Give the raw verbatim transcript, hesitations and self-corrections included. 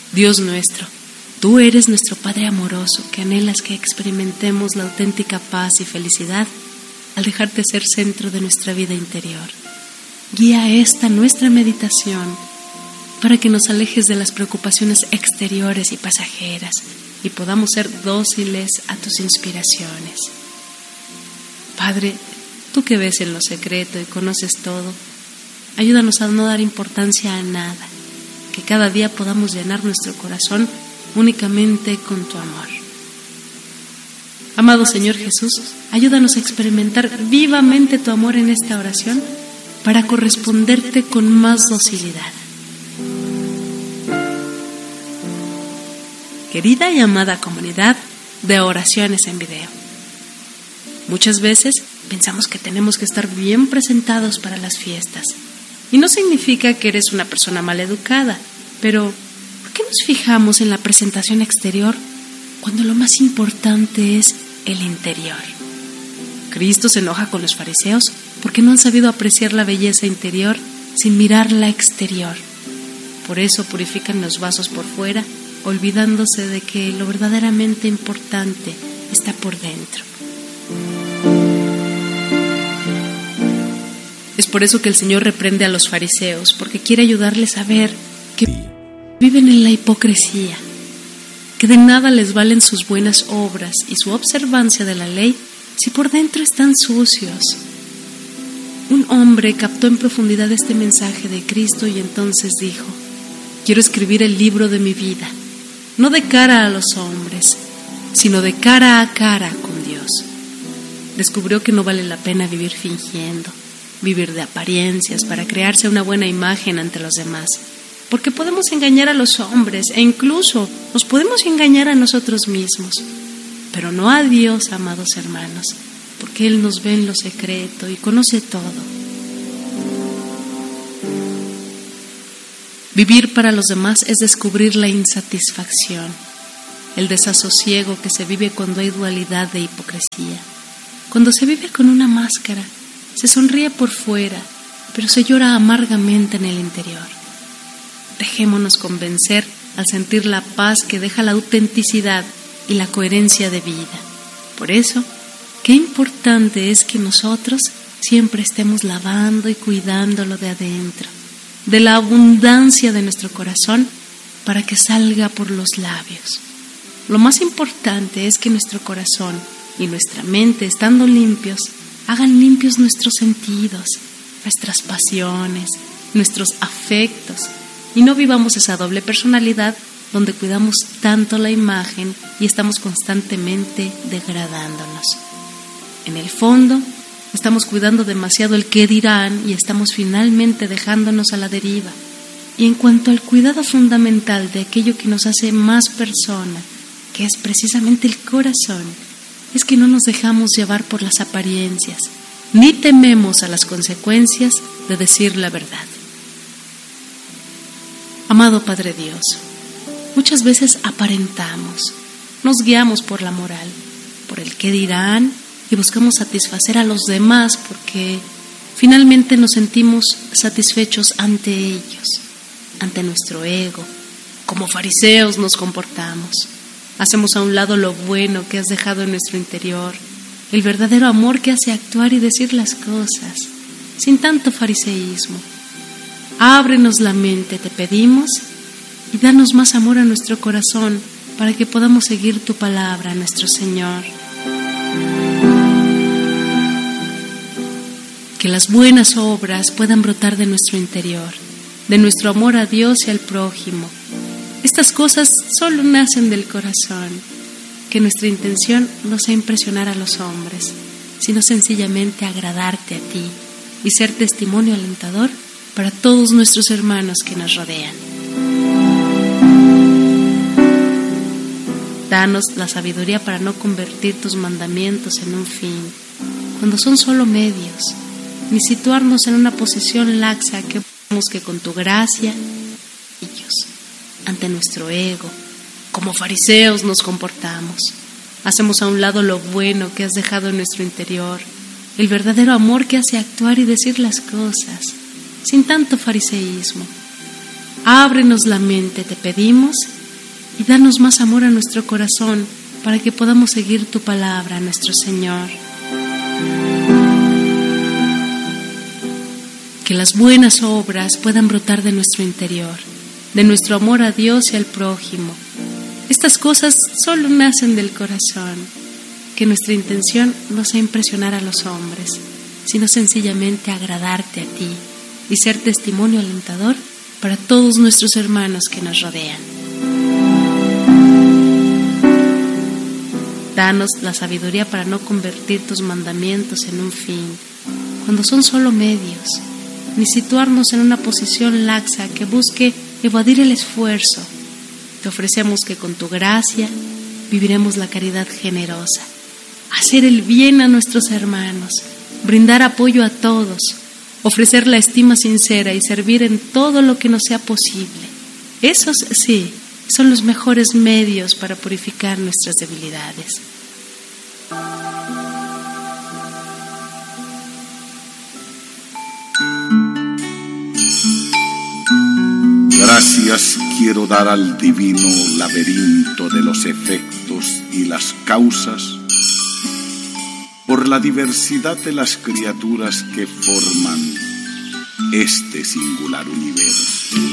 Dios nuestro, tú eres nuestro Padre amoroso que anhelas que experimentemos la auténtica paz y felicidad al dejarte ser centro de nuestra vida interior. Guía esta nuestra meditación para que nos alejes de las preocupaciones exteriores y pasajeras y podamos ser dóciles a tus inspiraciones. Padre, tú que ves en lo secreto y conoces todo, ayúdanos a no dar importancia a nada, que cada día podamos llenar nuestro corazón únicamente con tu amor. Amado Señor Jesús, ayúdanos a experimentar vivamente tu amor en esta oración para corresponderte con más docilidad. Querida y amada comunidad de oraciones en video, muchas veces pensamos que tenemos que estar bien presentados para las fiestas. Y no significa que eres una persona maleducada, pero ¿por qué nos fijamos en la presentación exterior cuando lo más importante es el interior? Cristo se enoja con los fariseos porque no han sabido apreciar la belleza interior sin mirar la exterior. Por eso purifican los vasos por fuera, olvidándose de que lo verdaderamente importante está por dentro. Es por eso que el Señor reprende a los fariseos, porque quiere ayudarles a ver que viven en la hipocresía, que de nada les valen sus buenas obras y su observancia de la ley si por dentro están sucios. Un hombre captó en profundidad este mensaje de Cristo y entonces dijo: quiero escribir el libro de mi vida, no de cara a los hombres, sino de cara a cara con Dios. Descubrió que no vale la pena vivir fingiendo, vivir de apariencias para crearse una buena imagen ante los demás, porque podemos engañar a los hombres e incluso nos podemos engañar a nosotros mismos, pero no a Dios, amados hermanos, porque Él nos ve en lo secreto y conoce todo. Vivir para los demás es descubrir la insatisfacción, el desasosiego que se vive cuando hay dualidad de hipocresía, cuando se vive con una máscara. Se sonríe por fuera, pero se llora amargamente en el interior. Dejémonos convencer al sentir la paz que deja la autenticidad y la coherencia de vida. Por eso, qué importante es que nosotros siempre estemos lavando y cuidándolo de adentro, de la abundancia de nuestro corazón, para que salga por los labios. Lo más importante es que nuestro corazón y nuestra mente, estando limpios, hagan limpios nuestros sentidos, nuestras pasiones, nuestros afectos, y no vivamos esa doble personalidad donde cuidamos tanto la imagen y estamos constantemente degradándonos. En el fondo, estamos cuidando demasiado el qué dirán y estamos finalmente dejándonos a la deriva. Y en cuanto al cuidado fundamental de aquello que nos hace más persona, que es precisamente el corazón, es que no nos dejamos llevar por las apariencias, ni tememos a las consecuencias de decir la verdad. Amado Padre Dios, muchas veces aparentamos, nos guiamos por la moral, por el qué dirán y buscamos satisfacer a los demás porque finalmente nos sentimos satisfechos ante ellos, ante nuestro ego. Como fariseos nos comportamos. Hacemos a un lado lo bueno que has dejado en nuestro interior, el verdadero amor que hace actuar y decir las cosas, sin tanto fariseísmo. Ábrenos la mente, te pedimos, y danos más amor a nuestro corazón para que podamos seguir tu palabra, nuestro Señor. Que las buenas obras puedan brotar de nuestro interior, de nuestro amor a Dios y al prójimo. Estas cosas solo nacen del corazón. Que nuestra intención no sea impresionar a los hombres, sino sencillamente agradarte a ti y ser testimonio alentador para todos nuestros hermanos que nos rodean. Danos la sabiduría para no convertir tus mandamientos en un fin, cuando son solo medios, ni situarnos en una posición laxa que vemos que con tu gracia, ellos, ante nuestro ego, como fariseos nos comportamos. Hacemos a un lado lo bueno que has dejado en nuestro interior, el verdadero amor que hace actuar y decir las cosas, sin tanto fariseísmo. Ábrenos la mente, te pedimos, y danos más amor a nuestro corazón para que podamos seguir tu palabra, nuestro Señor. Que las buenas obras puedan brotar de nuestro interior, de nuestro amor a Dios y al prójimo. Estas cosas solo nacen del corazón. Que nuestra intención no sea impresionar a los hombres, sino sencillamente agradarte a ti y ser testimonio alentador para todos nuestros hermanos que nos rodean. Danos la sabiduría para no convertir tus mandamientos en un fin, cuando son solo medios, ni situarnos en una posición laxa que busque evadir el esfuerzo. Te ofrecemos que con tu gracia viviremos la caridad generosa, hacer el bien a nuestros hermanos, brindar apoyo a todos, ofrecer la estima sincera y servir en todo lo que nos sea posible. Esos sí son los mejores medios para purificar nuestras debilidades. Gracias quiero dar al divino laberinto de los efectos y las causas por la diversidad de las criaturas que forman este singular universo.